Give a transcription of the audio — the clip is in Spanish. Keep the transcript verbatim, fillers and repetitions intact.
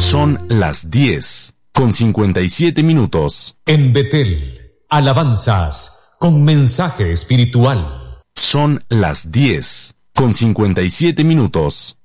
Son las diez con cincuenta y siete minutos. En Betel, alabanzas con mensaje espiritual. Son las diez con cincuenta y siete minutos.